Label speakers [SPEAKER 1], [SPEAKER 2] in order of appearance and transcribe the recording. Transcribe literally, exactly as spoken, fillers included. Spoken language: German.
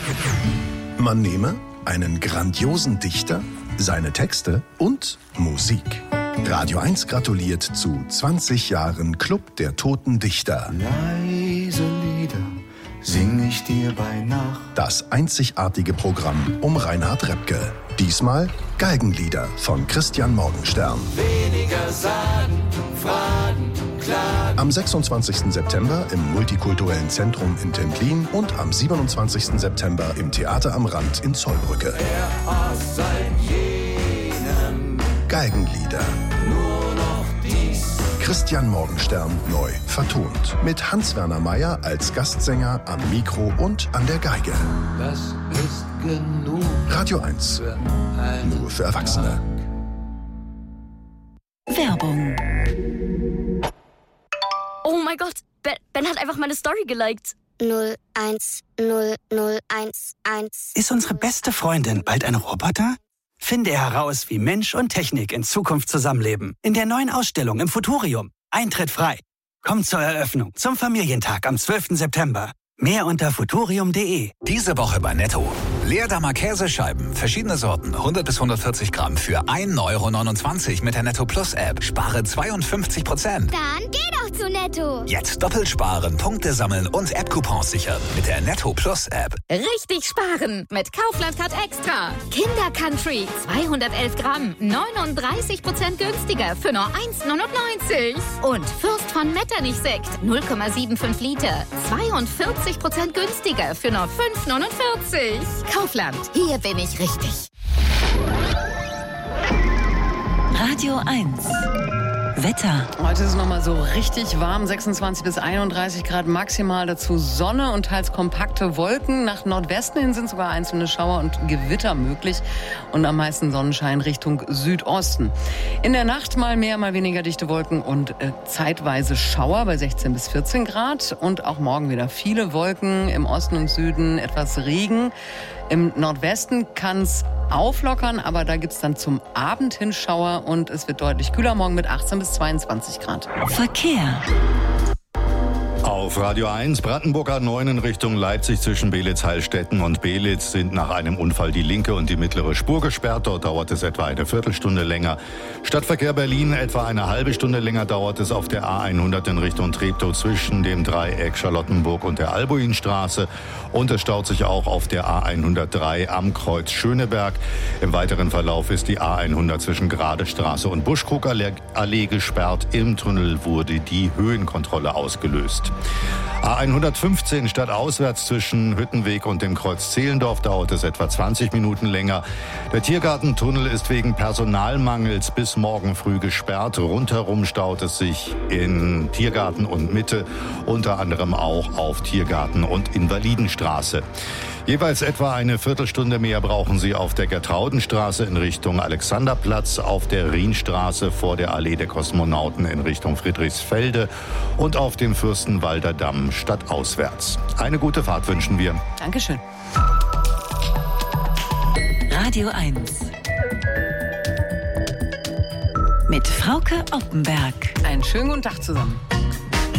[SPEAKER 1] Man nehme einen grandiosen Dichter, seine Texte und Musik. Radio eins gratuliert zu zwanzig Jahren Club der Toten Dichter.
[SPEAKER 2] Leise Lieder sing ich dir bei Nacht.
[SPEAKER 1] Das einzigartige Programm um Reinhard Repke. Diesmal Geigenlieder von Christian Morgenstern.
[SPEAKER 2] Weniger sagen, fragen, klagen.
[SPEAKER 1] Am sechsundzwanzigsten September im Multikulturellen Zentrum in Templin und am siebenundzwanzigsten September im Theater am Rand in Zollbrücke.
[SPEAKER 2] Der Ost seit jenem
[SPEAKER 1] Geigenlieder.
[SPEAKER 2] nur noch dies.
[SPEAKER 1] Christian Morgenstern neu vertont. Mit Hans-Werner Meyer als Gastsänger am Mikro und an der Geige.
[SPEAKER 2] Das ist genug
[SPEAKER 1] Radio eins.
[SPEAKER 2] für einen
[SPEAKER 1] Nur für Erwachsene.
[SPEAKER 3] Werbung.
[SPEAKER 4] Oh mein Gott, Ben, Ben hat einfach meine Story geliked.
[SPEAKER 5] null eins null null eins eins.
[SPEAKER 6] Ist unsere beste Freundin bald ein Roboter? Finde heraus, wie Mensch und Technik in Zukunft zusammenleben. In der neuen Ausstellung im Futurium. Eintritt frei. Kommt zur Eröffnung zum Familientag am zwölften September. Mehr unter futurium punkt de.
[SPEAKER 7] Diese Woche bei Netto. Leerdammer Käsescheiben, verschiedene Sorten, hundert bis hundertvierzig Gramm für ein Euro neunundzwanzig mit der Netto Plus App. Spare zweiundfünfzig Prozent.
[SPEAKER 5] Dann geh doch zu Netto.
[SPEAKER 7] Jetzt doppelt sparen, Punkte sammeln und App-Coupons sichern mit der Netto Plus App.
[SPEAKER 8] Richtig sparen mit Kaufland Card Extra. Kinder Country zweihundertelf Gramm, neununddreißig Prozent günstiger für nur eins neunundneunzig. Und Fürst von Metternich Sekt null Komma fünfundsiebzig Liter, zweiundvierzig Prozent günstiger für nur fünf neunundvierzig. Kaufland, hier bin ich richtig.
[SPEAKER 3] Radio eins. Wetter.
[SPEAKER 9] Heute ist es nochmal so richtig warm, sechsundzwanzig bis einunddreißig Grad maximal, dazu Sonne und teils kompakte Wolken. Nach Nordwesten hin sind sogar einzelne Schauer und Gewitter möglich und am meisten Sonnenschein Richtung Südosten. In der Nacht mal mehr, mal weniger dichte Wolken und äh, zeitweise Schauer bei sechzehn bis vierzehn Grad und auch morgen wieder viele Wolken, im Osten und Süden etwas Regen. Im Nordwesten kann es auflockern, aber da gibt es dann zum Abend hin Schauer und es wird deutlich kühler morgen mit achtzehn bis zweiundzwanzig Grad.
[SPEAKER 3] Verkehr.
[SPEAKER 10] Auf Radio eins, Brandenburg A neun in Richtung Leipzig zwischen Belitz-Heilstätten und Belitz sind nach einem Unfall die linke und die mittlere Spur gesperrt. Dort dauert es etwa eine Viertelstunde länger. Stadtverkehr Berlin etwa eine halbe Stunde länger dauert es auf der A hundert in Richtung Treptow zwischen dem Dreieck Charlottenburg und der Albuinstraße. Und es staut sich auch auf der A hundertdrei am Kreuz Schöneberg. Im weiteren Verlauf ist die A hundert zwischen Gradestraße und Buschkrugallee gesperrt. Im Tunnel wurde die Höhenkontrolle ausgelöst. A hundertfünfzehn stadtauswärts zwischen Hüttenweg und dem Kreuz Zehlendorf dauert es etwa zwanzig Minuten länger. Der Tiergartentunnel ist wegen Personalmangels bis morgen früh gesperrt. Rundherum staut es sich in Tiergarten und Mitte, unter anderem auch auf Tiergarten und Invalidenstraße. Jeweils etwa eine Viertelstunde mehr brauchen Sie auf der Gertraudenstraße in Richtung Alexanderplatz, auf der Rienstraße vor der Allee der Kosmonauten in Richtung Friedrichsfelde und auf dem Fürstenwalder Damm stadtauswärts. Eine gute Fahrt wünschen wir.
[SPEAKER 9] Dankeschön.
[SPEAKER 3] Radio eins. Mit Frauke Oppenberg.
[SPEAKER 9] Einen schönen guten Tag zusammen.